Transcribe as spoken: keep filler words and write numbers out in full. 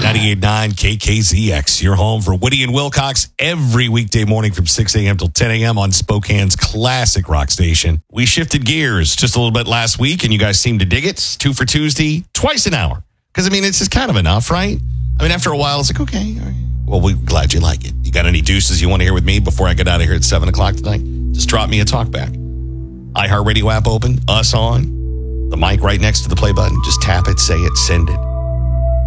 ninety-eight point nine K K Z X, your home for Woody and Wilcox every weekday morning from six a.m. till ten a.m. on Spokane's classic rock station. We shifted gears just a little bit last week, and you guys seem to dig it. Two for Tuesday, twice an hour. Because, I mean, it's just kind of enough, right? I mean, after a while, it's like, okay, all right. Well, we're glad you like it. You got any deuces you want to hear with me before I get out of here at seven o'clock tonight? Just drop me a talk back. iHeartRadio app open, us on, the mic right next to the play button. Just tap it, say it, send it.